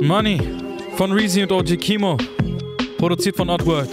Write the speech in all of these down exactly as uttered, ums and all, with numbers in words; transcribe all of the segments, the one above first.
Money von Reezy und O G Kimo, produziert von Oddworld.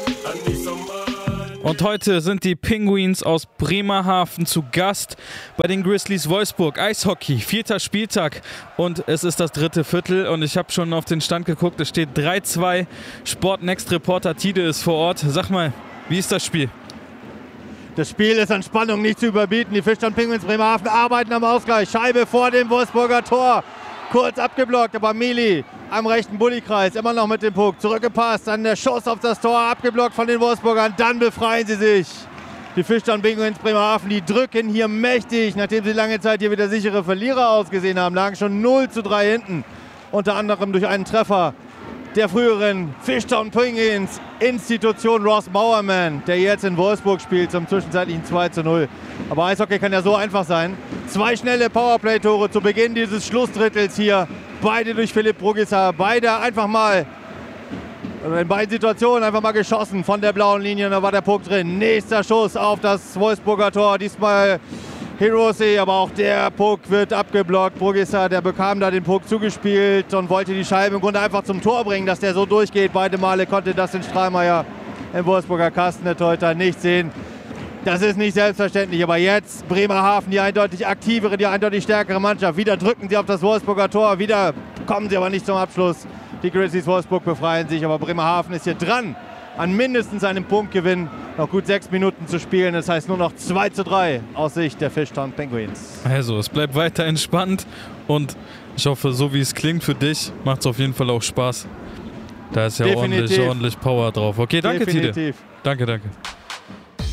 Und heute sind die Penguins aus Bremerhaven zu Gast bei den Grizzlies Wolfsburg. Eishockey, vierter Spieltag und es ist das dritte Viertel und ich habe schon auf den Stand geguckt, es steht drei zwei. Sportnext-Reporter Tide ist vor Ort. Sag mal, wie ist das Spiel? Das Spiel ist an Spannung nicht zu überbieten. Die Fischtown Penguins Bremerhaven arbeiten am Ausgleich. Scheibe vor dem Wolfsburger Tor. Kurz abgeblockt, aber Mili am rechten Bullykreis immer noch mit dem Puck. Zurückgepasst, dann der Schuss auf das Tor, abgeblockt von den Wolfsburgern. Dann befreien sie sich. Die Fischtown Penguins Bremerhaven, die drücken hier mächtig, nachdem sie lange Zeit hier wieder sichere Verlierer ausgesehen haben. Lagen schon null zu drei hinten. Unter anderem durch einen Treffer der früheren Fischtown Penguins Institution Ross Bowerman, der jetzt in Wolfsburg spielt, zum zwischenzeitlichen zwei zu null. Aber Eishockey kann ja so einfach sein. Zwei schnelle Powerplay-Tore zu Beginn dieses Schlussdrittels hier. Beide durch Philipp Brugisa. Beide einfach mal, in beiden Situationen einfach mal geschossen von der blauen Linie. Und da war der Puck drin. Nächster Schuss auf das Wolfsburger Tor. Diesmal Hirose, aber auch der Puck wird abgeblockt. Brugisa, der bekam da den Puck zugespielt und wollte die Scheibe im Grunde einfach zum Tor bringen, dass der so durchgeht. Beide Male konnte das in Strahlmeier im Wolfsburger Kasten der Torhüter nicht sehen. Das ist nicht selbstverständlich, aber jetzt Bremerhaven, die eindeutig aktivere, die eindeutig stärkere Mannschaft. Wieder drücken sie auf das Wolfsburger Tor, wieder kommen sie aber nicht zum Abschluss. Die Grizzlies Wolfsburg befreien sich, aber Bremerhaven ist hier dran an mindestens einem Punktgewinn. Noch gut sechs Minuten zu spielen, das heißt nur noch zwei zu drei aus Sicht der Fischtown Penguins. Also, es bleibt weiter entspannt und ich hoffe, so wie es klingt für dich, macht es auf jeden Fall auch Spaß. Da ist ja ordentlich, ordentlich Power drauf. Okay, danke Tide. Danke, danke.